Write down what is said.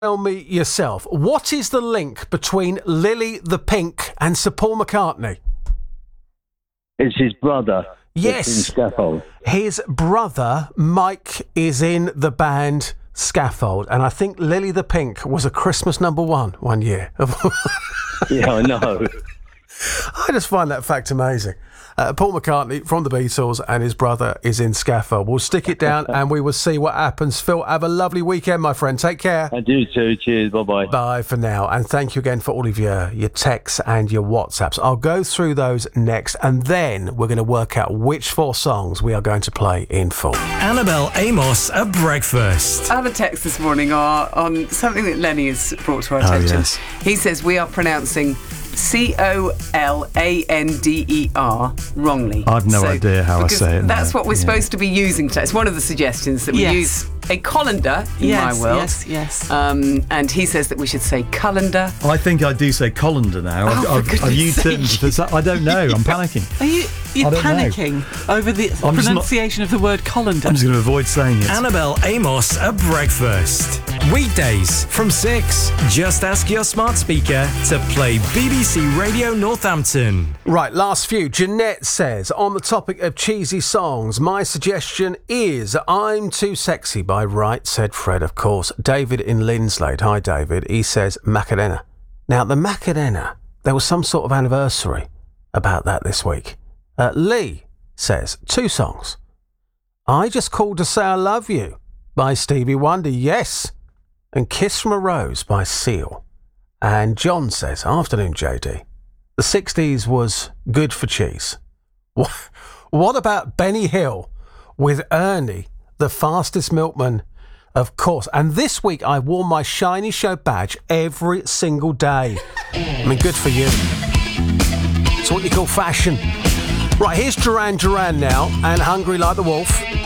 Tell me yourself, what is the link between Lily the Pink and Sir Paul McCartney? It's his brother. Yes. In Scaffold. His brother, Mike, is in the band Scaffold. And I think Lily the Pink was a Christmas #1 year. Yeah, I know. I just find that fact amazing. Paul McCartney from the Beatles and his brother is in Scaffold. We'll stick it down and we will see what happens. Phil, have a lovely weekend, my friend. Take care. I do too. Cheers. Bye-bye. Bye for now. And thank you again for all of your texts and your WhatsApps. I'll go through those next and then we're going to work out which 4 songs we are going to play in full. Annabelle Amos at breakfast. Other texts this morning are on something that Lenny has brought to our attention. Yes. He says we are pronouncing COLANDER wrongly. I've no idea how I say it. That's what we're supposed to be using today. It's one of the suggestions that we use a colander in my world. Yes. And he says that we should say colander. I think I do say colander now. I've used it. I don't know. I'm panicking. Are you panicking over the pronunciation of the word colander? I'm just going to avoid saying it. Annabelle Amos at breakfast. Weekdays from 6. Just ask your smart speaker to play BBC Radio Northampton. Right, last few. Jeanette says, on the topic of cheesy songs, my suggestion is I'm Too Sexy by Right Said Fred, of course. David in Linslade. Hi, David. He says Macarena. Now, the Macarena, there was some sort of anniversary about that this week. Lee says 2 songs. I Just Called to Say I Love You by Stevie Wonder, yes. And Kiss from a Rose by Seal. And John says, afternoon, JD. The 60s was good for cheese. What about Benny Hill with Ernie, the fastest milkman? Of course. And this week I wore my Shiny Show badge every single day. I mean, good for you. It's what you call fashion. Right, here's Duran Duran now and Hungry Like the Wolf.